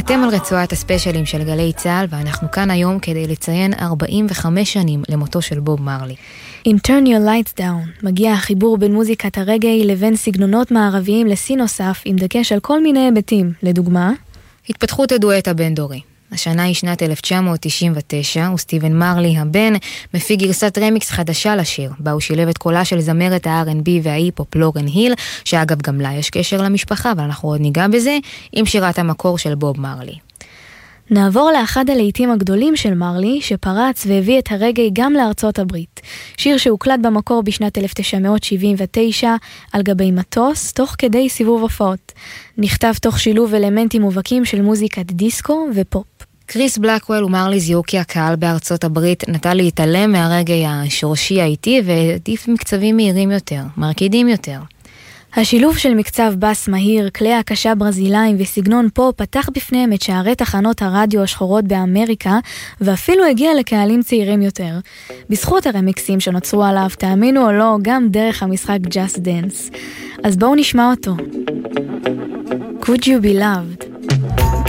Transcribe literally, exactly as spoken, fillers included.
אתם על רצועת הספיישלים של גלי צהל, ואנחנו כאן היום כדי לציין ארבעים וחמש שנים למותו של בוב מרלי. עם Turn Your Lights Down מגיע החיבור בין מוזיקת הרגעי לבין סגנונות מערביים לשיא נוסף, עם דגש על כל מיני היבטים. לדוגמה, התפתחות הדואט הבין-דורי. השנה היא שנת אלף תשע מאות תשעים ותשע, וסטיבן מרלי הבן מפיק גרסת רמיקס חדשה לשיר, בה הוא שילב את קולה של זמרת ה-אר אנד בי וההיפ-הופ לורן היל, שאגב גם לה יש קשר למשפחה, אבל אנחנו עוד ניגע בזה, עם שירת המקור של בוב מרלי. נעבור לאחד הלהיטים הגדולים של מרלי, שפרץ והביא את הרגעי גם לארצות הברית. שיר שהוקלט במקור בשנת אלף תשע מאות שבעים ותשע על גבי מטוס, תוך כדי סיבוב הופעות. נכתב תוך שילוב אלמנטים מובהקים של מוזיקת דיסקו ופופ. קריס בלקוול ומרלי זיהו כי הקהל בארצות הברית נטה להתעלם מהרגעי השורשי האיטי ועדיף מקצבים מהירים יותר, מרקידים יותר. השילוב של מקצב בס מהיר, כלי הקשה ברזיליים וסגנון פופ פתח בפניהם את שערי תחנות הרדיו השחורות באמריקה, ואפילו הגיע לקהלים צעירים יותר. בזכות הרמיקסים שנוצרו עליו, תאמינו או לא, גם דרך המשחק Just Dance. אז בואו נשמע אותו. Could You Be Loved?